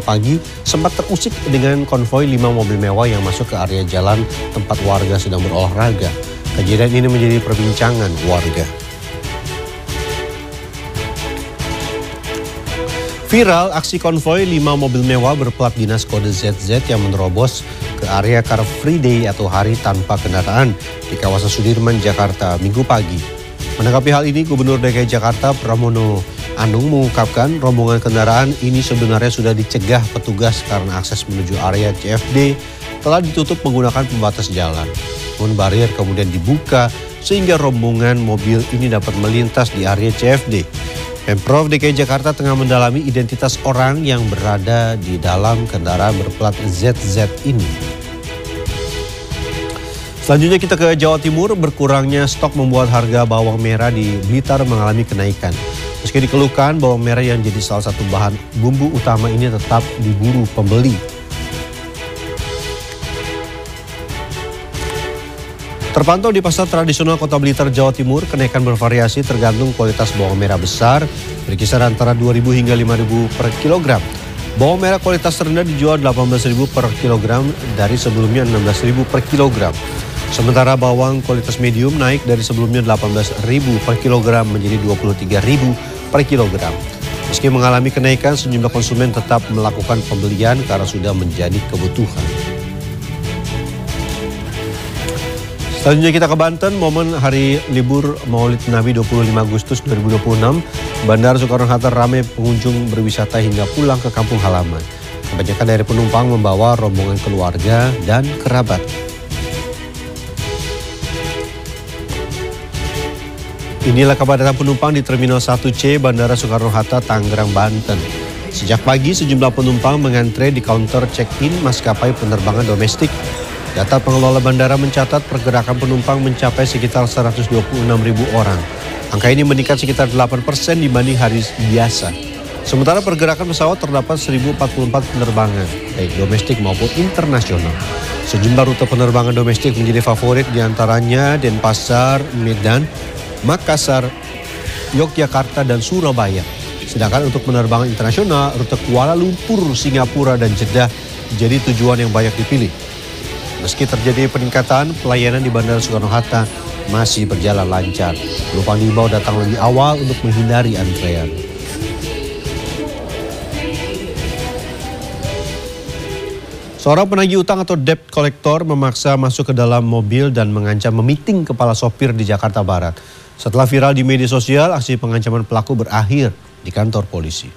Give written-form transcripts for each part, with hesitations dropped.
pagi sempat terusik dengan konvoi 5 mobil mewah yang masuk ke area jalan tempat warga sedang berolahraga. Kejadian ini menjadi perbincangan warga. Viral aksi konvoi 5 mobil mewah berplat dinas kode ZZ yang menerobos ke area Car Free Day atau hari tanpa kendaraan di kawasan Sudirman, Jakarta, Minggu pagi. Menanggapi hal ini, Gubernur DKI Jakarta Pramono Anung mengungkapkan rombongan kendaraan ini sebenarnya sudah dicegah petugas karena akses menuju area CFD telah ditutup menggunakan pembatas jalan. Namun barier kemudian dibuka sehingga rombongan mobil ini dapat melintas di area CFD. Pemprov DKI Jakarta tengah mendalami identitas orang yang berada di dalam kendaraan berplat ZZ ini. Selanjutnya kita ke Jawa Timur, berkurangnya stok membuat harga bawang merah di Blitar mengalami kenaikan. Meski dikeluhkan, bawang merah yang jadi salah satu bahan bumbu utama ini tetap diburu pembeli. Terpantau di pasar tradisional Kota Blitar, Jawa Timur, kenaikan bervariasi tergantung kualitas bawang merah besar, berkisar antara 2.000 hingga 5.000 per kilogram. Bawang merah kualitas rendah dijual 18.000 per kilogram dari sebelumnya 16.000 per kilogram. Sementara bawang kualitas medium naik dari sebelumnya 18.000 per kilogram menjadi 23.000 per kilogram. Meski mengalami kenaikan, sejumlah konsumen tetap melakukan pembelian karena sudah menjadi kebutuhan. Selanjutnya kita ke Banten, momen hari libur Maulid Nabi 25 Agustus 2026, Bandara Soekarno-Hatta ramai pengunjung berwisata hingga pulang ke kampung halaman. Kebanyakan dari penumpang membawa rombongan keluarga dan kerabat. Inilah kepadatan penumpang di Terminal 1C Bandara Soekarno-Hatta, Tangerang, Banten. Sejak pagi, sejumlah penumpang mengantre di counter check-in maskapai penerbangan domestik. Data pengelola bandara mencatat pergerakan penumpang mencapai sekitar 126.000 orang. Angka ini meningkat sekitar 8% dibanding hari biasa. Sementara pergerakan pesawat terdapat 1.044 penerbangan, baik domestik maupun internasional. Sejumlah rute penerbangan domestik menjadi favorit diantaranya Denpasar, Medan, Makassar, Yogyakarta, dan Surabaya. Sedangkan untuk penerbangan internasional, rute Kuala Lumpur, Singapura, dan Jeddah jadi tujuan yang banyak dipilih. Meski terjadi peningkatan, pelayanan di Bandara Soekarno-Hatta masih berjalan lancar. Penumpang diimbau datang lebih awal untuk menghindari antrean. Seorang penagih utang atau debt collector memaksa masuk ke dalam mobil dan mengancam memiting kepala sopir di Jakarta Barat. Setelah viral di media sosial, aksi pengancaman pelaku berakhir di kantor polisi.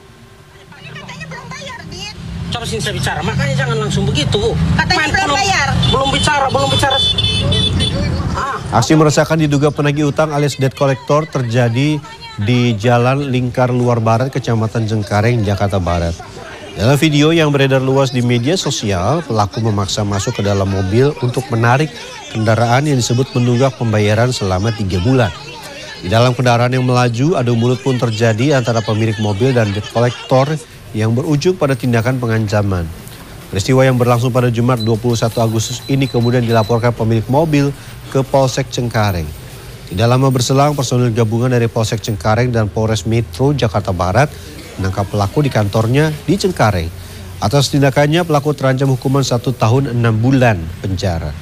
Harus saya bicara, makanya jangan langsung begitu. Katanya belum bayar. Belum bicara. Aksi meresahkan diduga penagih utang alias debt collector terjadi di Jalan Lingkar Luar Barat, Kecamatan Cengkareng, Jakarta Barat. Dalam video yang beredar luas di media sosial, pelaku memaksa masuk ke dalam mobil untuk menarik kendaraan yang disebut menunggak pembayaran selama 3 bulan. Di dalam kendaraan yang melaju, adu mulut pun terjadi antara pemilik mobil dan debt collector yang berujung pada tindakan pengancaman. Peristiwa yang berlangsung pada Jumat 21 Agustus ini kemudian dilaporkan pemilik mobil ke Polsek Cengkareng. Tidak lama berselang, personil gabungan dari Polsek Cengkareng dan Polres Metro Jakarta Barat menangkap pelaku di kantornya di Cengkareng. Atas tindakannya, pelaku terancam hukuman 1 tahun 6 bulan penjara.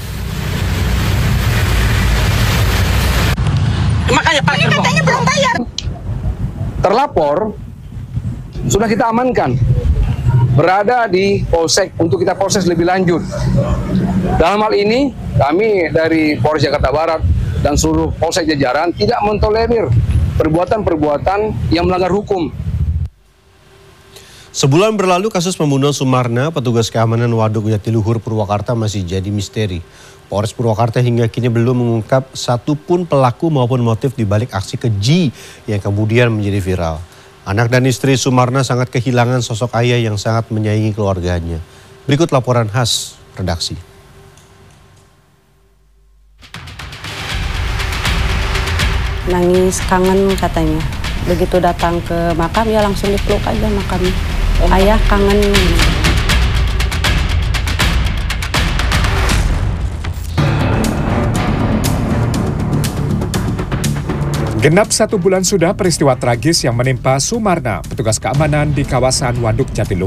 Makanya katanya belum bayar. Terlapor sudah kita amankan, berada di Polsek untuk kita proses lebih lanjut. Dalam hal ini, kami dari Polres Jakarta Barat dan seluruh Polsek jajaran tidak mentolerir perbuatan-perbuatan yang melanggar hukum. Sebulan berlalu kasus pembunuhan Sumarna, petugas keamanan Waduk Jatiluhur, Purwakarta masih jadi misteri. Polres Purwakarta hingga kini belum mengungkap satupun pelaku maupun motif dibalik aksi keji yang kemudian menjadi viral. Anak dan istri Sumarna sangat kehilangan sosok ayah yang sangat menyayangi keluarganya. Berikut laporan khas redaksi. Nangis kangen katanya. Begitu datang ke makam ya langsung dipeluk aja makamnya. Ayah kangen. Genap 1 bulan sudah peristiwa tragis yang menimpa Sumarna, petugas keamanan di kawasan Waduk Jatiluhur.